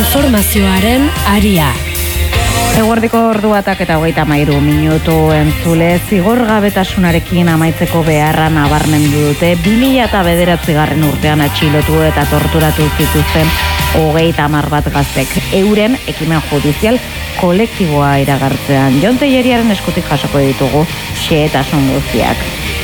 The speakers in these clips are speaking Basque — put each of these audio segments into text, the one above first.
Informazioaren aria. Eguerdiko orduatak eta 33 minutu entzule, zigorgabetasunarekin amaitzeko beharra nabarmendu dute 2009 urtean atxilotu eta torturatu zituzten 30 bat gaztek euren ekimen judizial kolektiboa iragartzean. Jon Telleriaren eskutik jasoko ditugu xehetasun guztiak.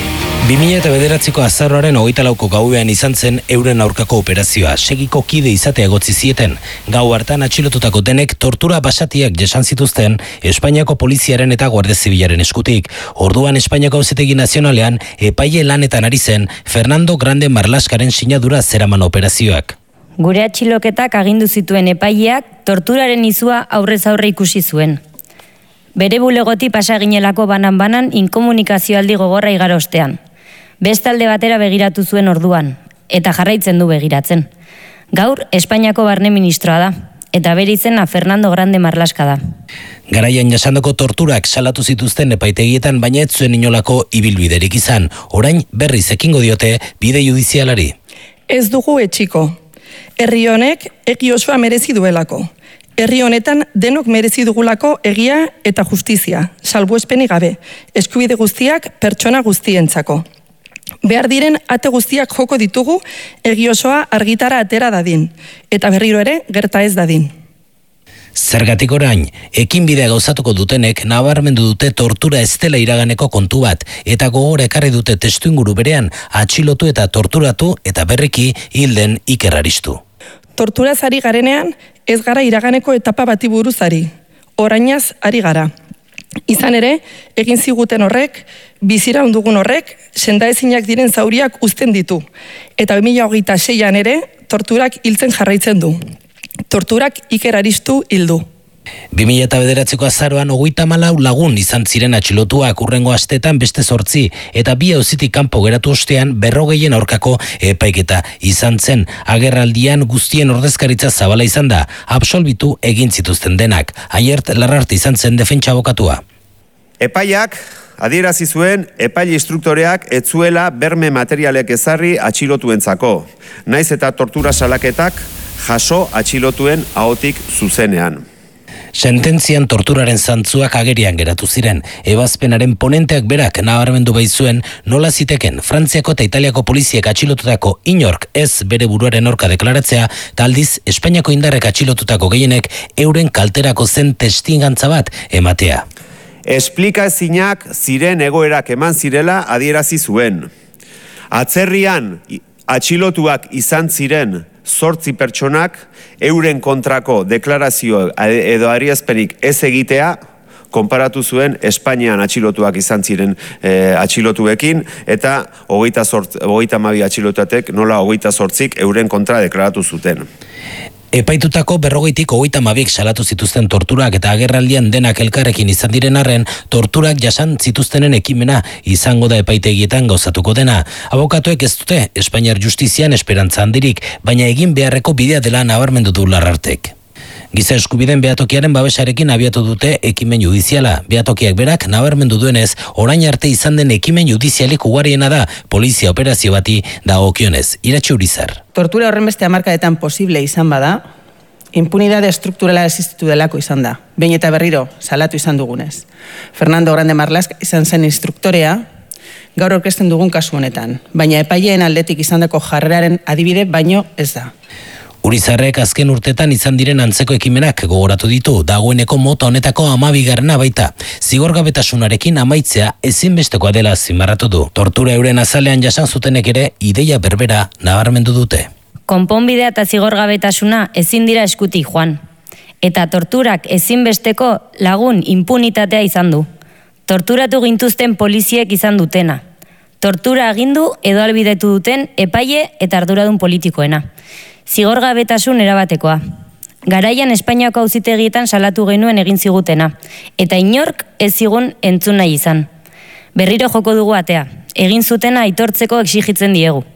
2009ko azaroaren 24ko gauean izan zen euren aurkako operazioa. Segiko kide izatea egotzi zieten. Gau hartan atxilotutako denek tortura basatiak jasan zituzten Espainiako poliziaren eta Guardia Zibilaren eskutik. Orduan Espainiako Auzitegi Nazionalean epaile lanetan ari zen Fernando Grande Marlaskaren sinadura zeraman operazioak. Gure atxiloketak agindu zituen epaileak torturaren izua aurrez aurre ikusi zuen. Bere bulegoti pasa ginelako banan-banan inkomunikazioaldi gogorra igaro ostean. Bestalde batera begiratu zuen orduan, eta jarraitzen du begiratzen. Gaur, Espainiako barne ministroa da, eta bere izena Fernando Grande Marlaska da. Garaian jasandako torturak salatu zituzten epaitegietan, baina ez zuen inolako ibilbiderik izan. Orain berriz ekingo diote bide judizialari. Ez dugu etxiko. Herri honek egi osoa merezi duelako. Herri honetan denok merezi dugulako egia eta justizia, salbuespenik gabe, eskubide guztiak pertsona guztientzako. Behar diren ate guztiak joko ditugu egi osoa argitara atera dadin, eta berriro ere gerta ez dadin. Zergatik orain, ekinbidea gauzatuko dutenek nabarmendu dute tortura ez dela iraganeko kontu bat, eta gogora ekarri dute testuinguru berean atxilotu eta torturatu eta berriki hilden Iker Aristu. Torturaz ari garenean, ez gara iraganeko etapa bati buruz ari. Orainaz ari gara. Izan ere, egin ziguten horrek, bizira ondugun horrek, sendaezinak diren zauriak uzten ditu. Eta 2026an ere, torturak hiltzen jarraitzen du. Torturak Iker Aristu hildu. 2009ko azaroan 34 lagun izan ziren atxilotuak, hurrengo astetan beste 8, eta 2 auzitik kanpo geratu ostean 40 aurkako epaiketa izan zen. Agerraldian guztien ordezkaritza zabala izan da, absolbitu egin zituzten denak. Aiert Larrarte izan zen defentsa abokatua. Epaiak adierazi zuen epaile instruktoreak ez zuela berme materialek ezarri atxilotuentzako, naiz eta tortura salaketak jaso atxilotuen ahotik zuzenean. Sententzian torturaren zantzuak agerian geratu ziren. Ebazpenaren ponenteak berak nabarmendu baitzuen nola ziteken Frantziako eta Italiako poliziek atxilotutako inork ez bere buruaren aurka deklaratzea, eta aldiz Espainiako indarrek atxilotutako gehienek euren kalterako zen testigantza bat ematea. Esplikaezinak ziren egoerak eman zirela adierazi zuen. Atzerrian atxilotuak izan ziren 8 pertsonak euren kontrako deklarazio edo adierazpenik ez egitea konparatu zuen Espainian atxilotuak izan ziren atxilotuekin, eta 32 atxilotuatek nola 28 euren kontra deklaratu zuten. Epaitutako 40tik 32 salatu zituzten torturak eta agerraldian denak elkarrekin izan diren arren, torturak jasan zituztenen ekimena izango da epaitegietan gauzatuko dena. Abokatuek ez dute Espainiar justizian esperantza handirik, baina egin beharreko bidea dela nabarmendu du Larrartek. Giza eskubideen behatokiaren babesarekin abiatu dute ekimen judiziala. Behatokiak berak nabarmendu duenez, orain arte izan den ekimen judizialik ugariena da polizia operazio bati dagokionez. Iratxe Urizar. Tortura horren beste hamarkadetan posible izan bada, impunidade estrukturala existitu delako izan da. Behin eta berriro salatu izan dugunez. Fernando Grande Marlaska izan zen instruktorea, gaur aurkezten dugun kasu honetan, baina epaileen aldetik izandako jarreraren adibide baino ez da. Urizarrek azken urtetan izan diren antzeko ekimenak gogoratu ditu, dagoeneko mota honetako 12. baita. Zigorgabetasunarekin amaitzea ezinbestekoa dela azpimarratu du. Tortura euren azalean jasan zutenek ere ideia berbera nabarmendu dute. Konponbidea eta zigorgabetasuna ezin dira eskutik joan. Eta torturak ezinbesteko lagun impunitatea izan du. Torturatu gintuzten poliziek izan dutena. Tortura agindu edo albidetu duten epaile eta arduradun politikoena. Zigorgabetasun erabatekoa. Garaian Espainiako auzitegietan salatu genuen egin zigutena, eta inork ez zigun entzun nahi izan. Berriro joko dugu atea, egin zutena aitortzeko exigitzen diegu.